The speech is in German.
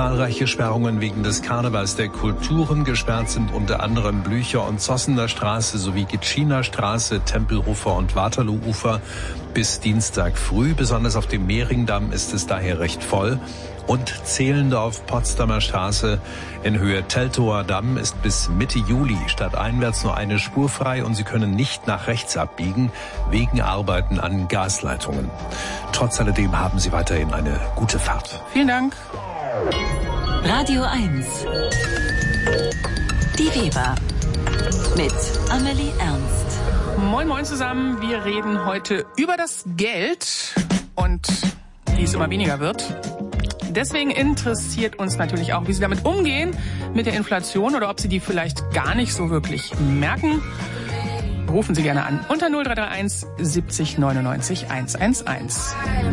Zahlreiche Sperrungen wegen des Karnevals der Kulturen. Gesperrt sind unter anderem Blücher- und Zossener Straße sowie Gitschiner Straße, Tempelhofer und Waterloo-Ufer bis Dienstag früh. Besonders auf dem Mehringdamm ist es daher recht voll. Und Zehlendorf, Potsdamer Straße in Höhe Teltower Damm ist bis Mitte Juli stadteinwärts nur eine Spur frei und Sie können nicht nach rechts abbiegen wegen Arbeiten an Gasleitungen. Trotz alledem haben Sie weiterhin eine gute Fahrt. Vielen Dank. Radio 1. Die Weber mit Amelie Ernst. Moin Moin zusammen. Wir reden heute über das Geld und wie es immer weniger wird. Deswegen interessiert uns natürlich auch, wie Sie damit umgehen mit der Inflation oder ob Sie die vielleicht gar nicht so wirklich merken. Rufen Sie gerne an unter 0331 70 99 111.